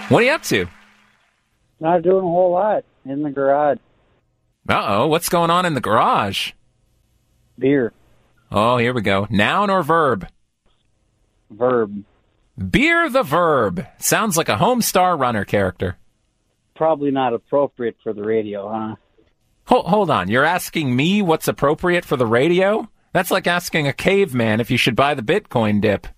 What are you up to? Not doing a whole lot. In the garage. Uh-oh, what's going on in the garage? Beer. Oh, here we go. Noun or verb? Verb. Beer the verb. Sounds like a Homestar Runner character. Probably not appropriate for the radio, huh? Hold on. You're asking me what's appropriate for the radio? That's like asking a caveman if you should buy the Bitcoin dip.